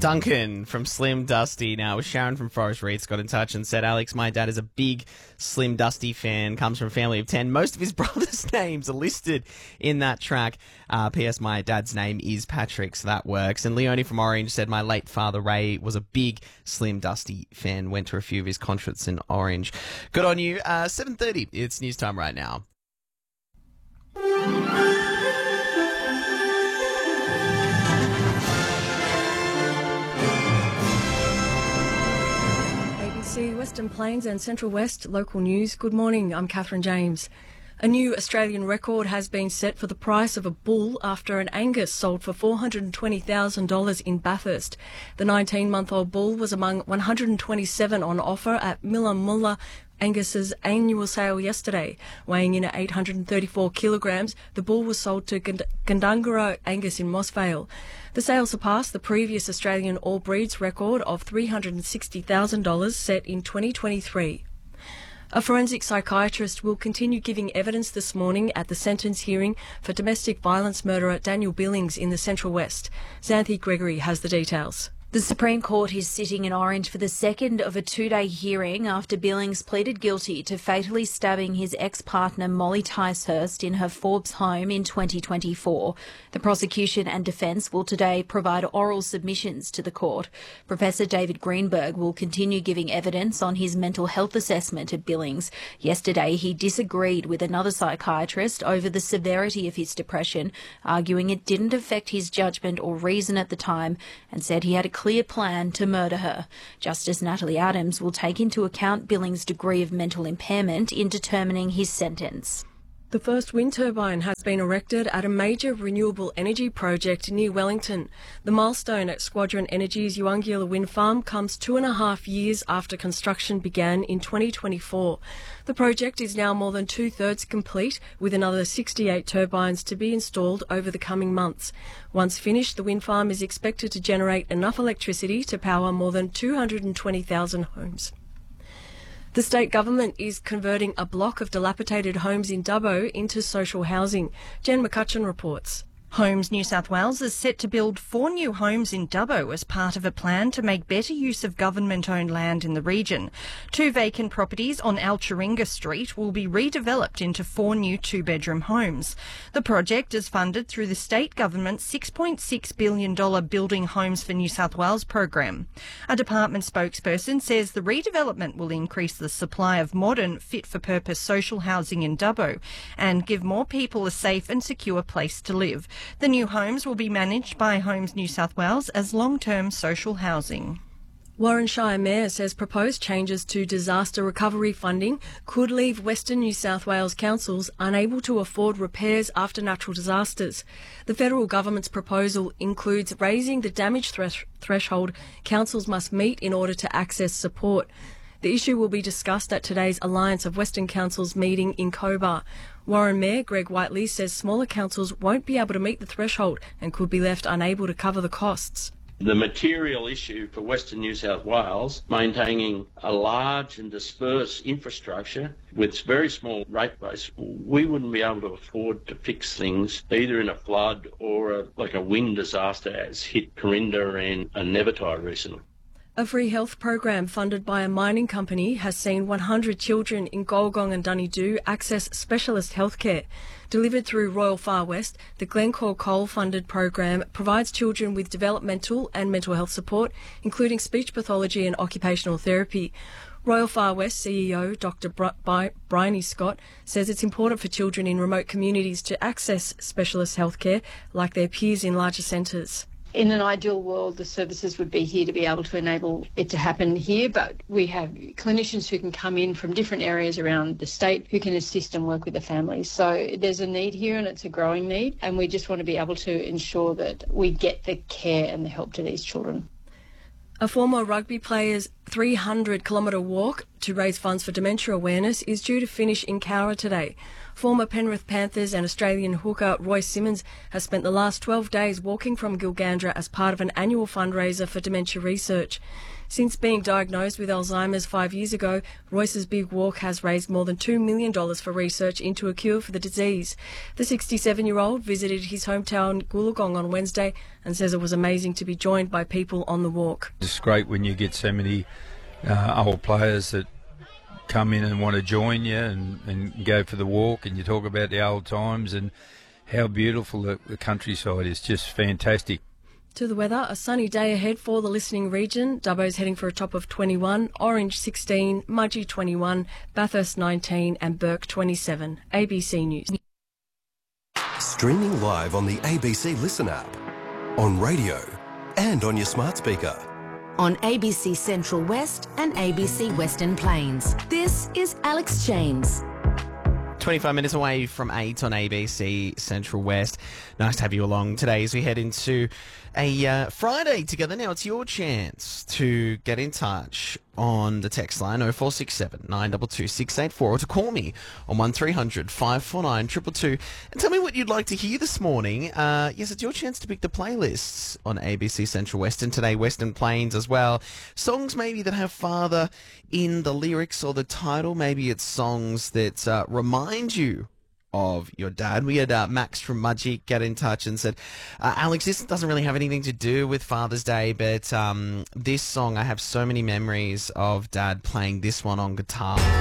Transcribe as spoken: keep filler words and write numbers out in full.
Duncan from Slim Dusty. Now, Sharon from Forest Reeds got in touch and said, Alex, my dad is a big Slim Dusty fan, comes from a family of ten. Most of his brothers' names are listed in that track. Uh, P S. My dad's name is Patrick, so that works. And Leonie from Orange said, my late father, Ray, was a big Slim Dusty fan, went to a few of his concerts in Orange. Good on you. Uh, seven thirty, it's news time right now. Western Plains and Central West Local News. Good morning, I'm Catherine James. A new Australian record has been set for the price of a bull after an Angus sold for four hundred twenty thousand dollars in Bathurst. The nineteen-month-old bull was among one hundred twenty-seven on offer at Millamulla Angus's annual sale yesterday. Weighing in at eight hundred thirty-four kilograms, the bull was sold to Gundungurra Angus in Mossvale. The sale surpassed the previous Australian All Breeds record of three hundred sixty thousand dollars set in twenty twenty-three. A forensic psychiatrist will continue giving evidence this morning at the sentence hearing for domestic violence murderer Daniel Billings in the Central West. Xanthi Gregory has the details. The Supreme Court is sitting in Orange for the second of a two-day hearing after Billings pleaded guilty to fatally stabbing his ex-partner Molly Ticehurst in her Forbes home in twenty twenty-four. The prosecution and defence will today provide oral submissions to the court. Professor David Greenberg will continue giving evidence on his mental health assessment of Billings. Yesterday, he disagreed with another psychiatrist over the severity of his depression, arguing it didn't affect his judgment or reason at the time, and said he had a clear plan to murder her. Justice Natalie Adams will take into account Billings' degree of mental impairment in determining his sentence. The first wind turbine has been erected at a major renewable energy project near Wellington. The milestone at Squadron Energy's Uwangila Wind Farm comes two and a half years after construction began in twenty twenty-four. The project is now more than two-thirds complete, with another sixty-eight turbines to be installed over the coming months. Once finished, the wind farm is expected to generate enough electricity to power more than two hundred twenty thousand homes. The state government is converting a block of dilapidated homes in Dubbo into social housing. Jen McCutcheon reports. Homes New South Wales is set to build four new homes in Dubbo as part of a plan to make better use of government-owned land in the region. Two vacant properties on Alchiringa Street will be redeveloped into four new two-bedroom homes. The project is funded through the state government's six point six billion dollars Building Homes for New South Wales program. A department spokesperson says the redevelopment will increase the supply of modern, fit-for-purpose social housing in Dubbo and give more people a safe and secure place to live. The new homes will be managed by Homes New South Wales as long-term social housing. Warren Shire Mayor says proposed changes to disaster recovery funding could leave Western New South Wales councils unable to afford repairs after natural disasters. The federal government's proposal includes raising the damage thresh- threshold councils must meet in order to access support. The issue will be discussed at today's Alliance of Western Councils meeting in Cobar. Warren Mayor Greg Whiteley says smaller councils won't be able to meet the threshold and could be left unable to cover the costs. The material issue for Western New South Wales, maintaining a large and dispersed infrastructure with very small rate base, we wouldn't be able to afford to fix things either in a flood or a, like a wind disaster as hit Corinda and, and Nevertide recently. A free health program funded by a mining company has seen one hundred children in Golgong and Dunedoo access specialist healthcare. Delivered through Royal Far West, the Glencore coal-funded program provides children with developmental and mental health support, including speech pathology and occupational therapy. Royal Far West C E O Doctor Bryony Scott says it's important for children in remote communities to access specialist healthcare like their peers in larger centres. In an ideal world, the services would be here to be able to enable it to happen here, but we have clinicians who can come in from different areas around the state who can assist and work with the families. So there's a need here and it's a growing need, and we just want to be able to ensure that we get the care and the help to these children. A former rugby player's three hundred kilometre walk to raise funds for dementia awareness is due to finish in Cowra today. Former Penrith Panthers and Australian hooker Roy Simmons has spent the last twelve days walking from Gilgandra as part of an annual fundraiser for dementia research. Since being diagnosed with Alzheimer's five years ago, Royce's Big Walk has raised more than two million dollars for research into a cure for the disease. The sixty-seven-year-old visited his hometown Wollongong on Wednesday and says it was amazing to be joined by people on the walk. It's great when you get so many uh, old players that come in and want to join you and, and go for the walk, and you talk about the old times and how beautiful the, the countryside is. Just fantastic. To the weather, a sunny day ahead for the listening region. Dubbo's heading for a top of twenty-one, Orange sixteen, Mudgee twenty-one, Bathurst nineteen and Burke twenty-seven. A B C News. Streaming live on the A B C Listen app, on radio and on your smart speaker. On A B C Central West and A B C Western Plains. This is Alex James. twenty-five minutes away from eight on A B C Central West. Nice to have you along today as we head into a uh, Friday together. Now it's your chance to get in touch on the text line oh four six seven, nine two two, six eight four or to call me on one three hundred, five four nine, two two two and tell me what you'd like to hear this morning. Uh, yes, it's your chance to pick the playlists on A B C Central West and today Western Plains as well. Songs maybe that have father in the lyrics or the title. Maybe it's songs that uh, remind you of your dad. We had uh, Max from Mudgee get in touch and said, uh, Alex, this doesn't really have anything to do with Father's Day, but um, this song, I have so many memories of Dad playing this one on guitar.